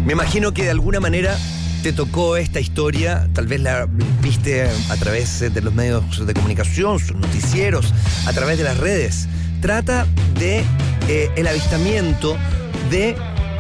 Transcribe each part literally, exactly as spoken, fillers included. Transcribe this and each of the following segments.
Me imagino que de alguna manera te tocó esta historia, tal vez la viste a través de los medios de comunicación, sus noticieros, a través de las redes. Trata de eh, el avistamiento de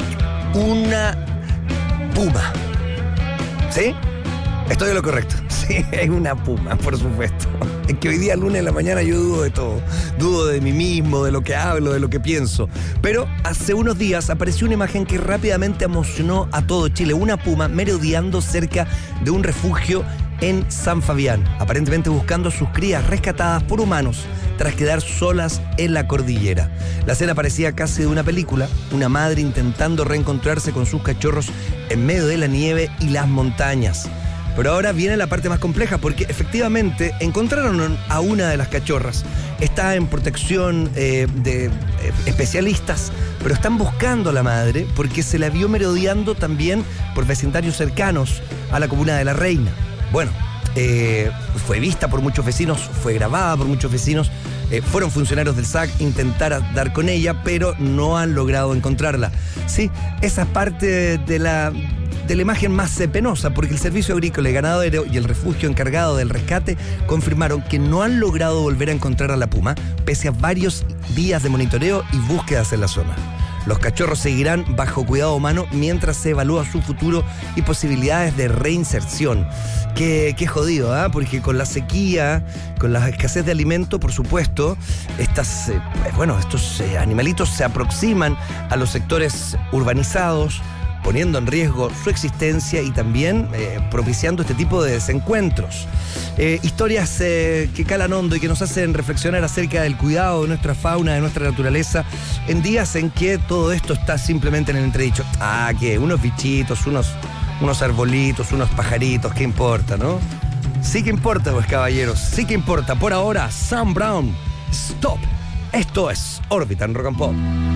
una puma. ¿Sí? Estoy en lo correcto. Sí, es una puma, por supuesto. Es que hoy día, lunes de la mañana, yo dudo de todo. Dudo de mí mismo, de lo que hablo, de lo que pienso. Pero hace unos días apareció una imagen que rápidamente emocionó a todo Chile. Una puma merodeando cerca de un refugio en San Fabián, aparentemente buscando a sus crías rescatadas por humanos tras quedar solas en la cordillera. La escena parecía casi de una película, una madre intentando reencontrarse con sus cachorros en medio de la nieve y las montañas. Pero ahora viene la parte más compleja, porque efectivamente encontraron a una de las cachorras. Está en protección eh, de eh, especialistas, pero están buscando a la madre porque se la vio merodeando también por vecindarios cercanos a la comuna de La Reina. Bueno, eh, fue vista por muchos vecinos, fue grabada por muchos vecinos, eh, fueron funcionarios del S A C a intentar dar con ella, pero no han logrado encontrarla. Sí, esa parte de la... de la imagen más penosa, porque el Servicio Agrícola y Ganadero y el refugio encargado del rescate confirmaron que no han logrado volver a encontrar a la puma, pese a varios días de monitoreo y búsquedas en la zona. Los cachorros seguirán bajo cuidado humano mientras se evalúa su futuro y posibilidades de reinserción. Qué, qué jodido, ¿eh? Porque con la sequía, con la escasez de alimento, por supuesto, estas, eh, bueno, estos eh, animalitos se aproximan a los sectores urbanizados, poniendo en riesgo su existencia y también eh, propiciando este tipo de desencuentros. Eh, historias eh, que calan hondo y que nos hacen reflexionar acerca del cuidado de nuestra fauna, de nuestra naturaleza, en días en que todo esto está simplemente en el entredicho. Ah, que unos bichitos, unos, unos arbolitos, unos pajaritos, ¿qué importa, no? Sí que importa, pues, caballeros, sí que importa. Por ahora, Sam Brown, Stop. Esto es Órbita en Rock and Pop.